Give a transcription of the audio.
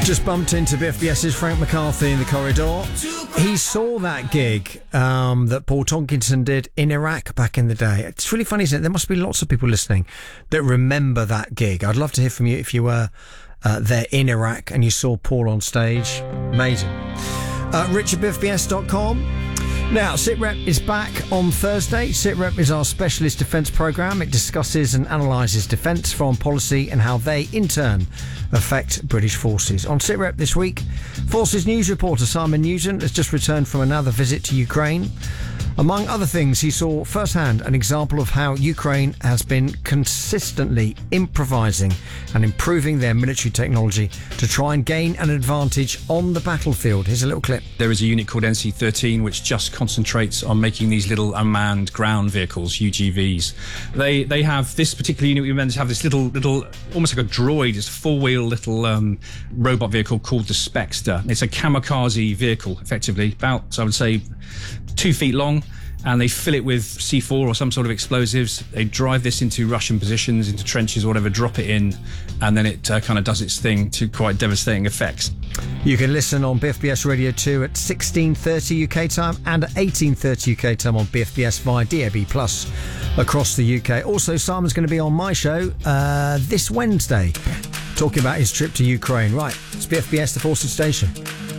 Just bumped into BFBS's Frank McCarthy in the corridor. He saw that gig that Paul Tonkinson did in Iraq back in the day. It's really funny, isn't it? There must be lots of people listening that remember that gig. I'd love to hear from you if you were there in Iraq and you saw Paul on stage. Amazing. RichardBFBS.com. Now, SITREP is back on Thursday. SITREP is our specialist defence programme. It discusses and analyses defence, foreign policy and how they, in turn, affect British forces. On SITREP this week, Forces News reporter Simon Newton has just returned from another visit to Ukraine. Among other things, he saw firsthand an example of how Ukraine has been consistently improvising and improving their military technology to try and gain an advantage on the battlefield. Here's a little clip. There is a unit called NC-13 which just concentrates on making these little unmanned ground vehicles, UGVs. They have this particular unit. We meant to have this little, almost like a droid. It's a four-wheel little robot vehicle called the Spexter. It's a kamikaze vehicle, effectively, about, I would say, 2 feet long, and they fill it with C4 or some sort of explosives. They drive this into Russian positions, into trenches or whatever, drop it in, and then it kind of does its thing to quite devastating effects. You can listen on BFBS Radio 2 at 16:30 UK time and at 18:30 UK time on BFBS via DAB+ across the UK. Also, Simon's going to be on my show this Wednesday talking about his trip to Ukraine. Right, it's BFBS, the Forces Station.